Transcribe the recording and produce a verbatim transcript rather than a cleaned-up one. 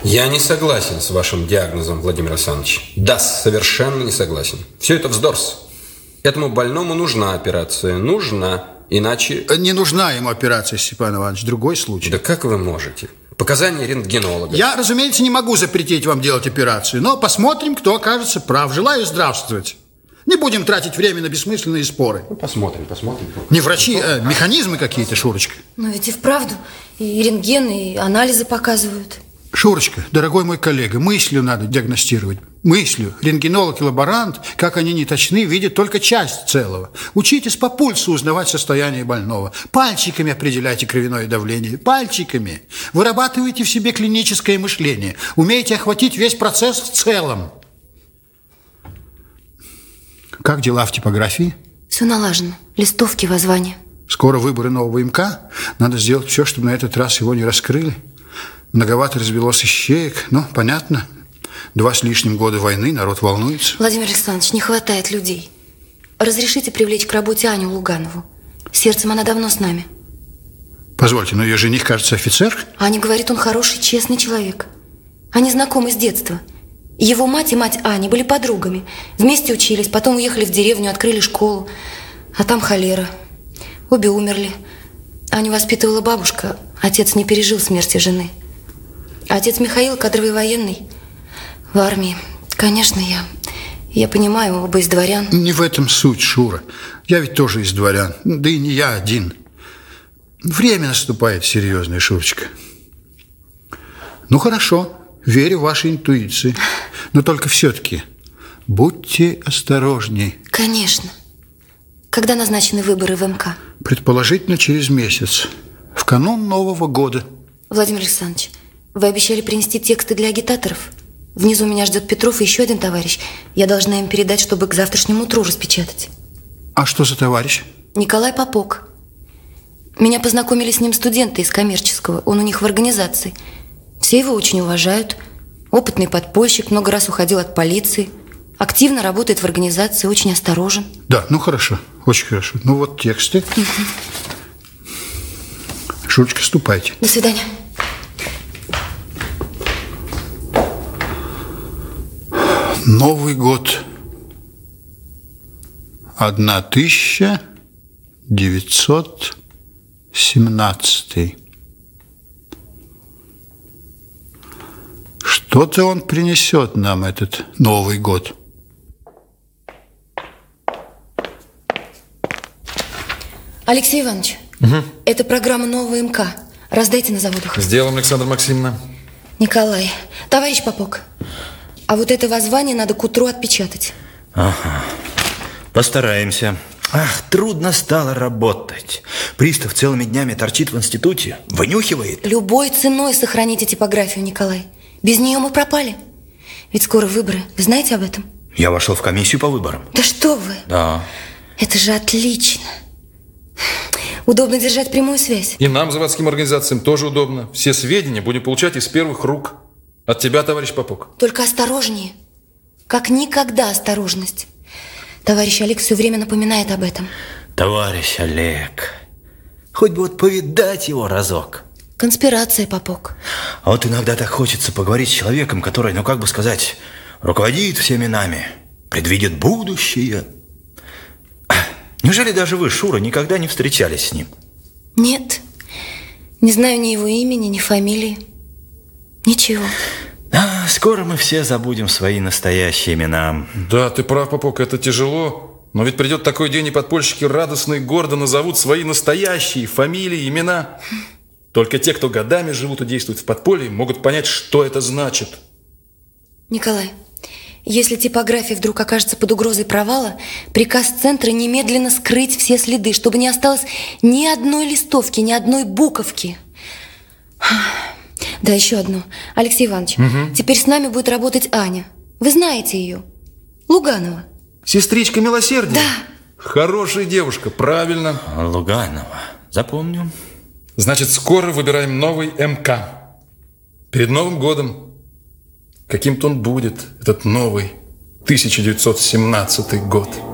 Я не согласен с вашим диагнозом, Владимир Александрович. Да, совершенно не согласен. Все это вздорс. Этому больному нужна операция. Нужна. Иначе... Не нужна ему операция, Степан Иванович. Другой случай. Да как вы можете? Показания рентгенолога. Я, разумеется, не могу запретить вам делать операцию, но посмотрим, кто окажется прав. Желаю здравствовать. Не будем тратить время на бессмысленные споры. Ну, посмотрим, посмотрим. Не врачи, а механизмы какие-то, Шурочка. Но ведь и вправду и рентген, и анализы показывают. Шурочка, дорогой мой коллега, мыслью надо диагностировать. Мыслью. Рентгенолог и лаборант, как они не точны, видят только часть целого. Учитесь по пульсу узнавать состояние больного. Пальчиками определяйте кровяное давление. Пальчиками. Вырабатывайте в себе клиническое мышление. Умеете охватить весь процесс в целом. Как дела в типографии? Все налажено. Листовки, воззвания. Скоро выборы нового МК. Надо сделать все, чтобы на этот раз его не раскрыли. Многовато развелось ищеек. Ну, понятно. Два с лишним года войны, народ волнуется. Владимир Александрович, не хватает людей. Разрешите привлечь к работе Аню Луганову. Сердцем она давно с нами. Позвольте, но ее жених, кажется, офицер? Аня говорит, он хороший, честный человек. Они знакомы с детства. Его мать и мать Ани были подругами. Вместе учились, потом уехали в деревню, открыли школу. А там холера. Обе умерли. Аню воспитывала бабушка. Отец не пережил смерти жены. А отец Михаил, кадровый военный, в армии. Конечно, я... Я понимаю, оба из дворян. Не в этом суть, Шура. Я ведь тоже из дворян. Да и не я один. Время наступает серьезное, Шурочка. Ну, хорошо. Верю в вашей интуиции. Но только все-таки будьте осторожней. Конечно. Когда назначены выборы в МК? Предположительно, через месяц. В канун Нового года. Владимир Александрович, вы обещали принести тексты для агитаторов. Внизу меня ждет Петров и еще один товарищ. Я должна им передать, чтобы к завтрашнему утру распечатать. А что за товарищ? Николай Попок. Меня познакомили с ним студенты из коммерческого. Он у них в организации. Все его очень уважают. Опытный подпольщик, много раз уходил от полиции. Активно работает в организации, очень осторожен. Да, ну хорошо, очень хорошо. Ну вот тексты. Угу. Шурочка, ступайте. До свидания. Новый год. Одна тысяча девятьсот семнадцатый. Что-то он принесет нам, этот Новый год. Алексей Иванович, угу. Это программа нового МК. Раздайте на заводах. Сделаем, Александра Максимовна. Николай, товарищ Попок, а вот это воззвание надо к утру отпечатать. Ага, постараемся. Ах, трудно стало работать. Пристав целыми днями торчит в институте, вынюхивает. Любой ценой сохраните типографию, Николай. Без нее мы пропали. Ведь скоро выборы. Вы знаете об этом? Я вошел в комиссию по выборам. Да что вы? Да. Это же отлично. Удобно держать прямую связь. И нам, заводским организациям, тоже удобно. Все сведения будем получать из первых рук. От тебя, товарищ Попок. Только осторожнее. Как никогда осторожность. Товарищ Олег все время напоминает об этом. Товарищ Олег. Хоть бы вот повидать его разок. Конспирация, Попок. А вот иногда так хочется поговорить с человеком, который, ну как бы сказать, руководит всеми нами, предвидит будущее. Неужели даже вы, Шура, никогда не встречались с ним? Нет. Не знаю ни его имени, ни фамилии. Ничего. А, скоро мы все забудем свои настоящие имена. Да, ты прав, Попок, это тяжело. Но ведь придет такой день, и подпольщики радостно и гордо назовут свои настоящие фамилии, имена. Только те, кто годами живут и действуют в подполье, могут понять, что это значит. Николай, если типография вдруг окажется под угрозой провала, приказ центра немедленно скрыть все следы, чтобы не осталось ни одной листовки, ни одной буковки. Да, еще одно. Алексей Иванович, угу. Теперь с нами будет работать Аня. Вы знаете ее? Луганова. Сестричка милосердия? Да. Хорошая девушка, правильно. Луганова. Запомню. Значит, скоро выбираем новый МК. Перед Новым годом. Каким-то он будет, этот новый тысяча девятьсот семнадцатый год.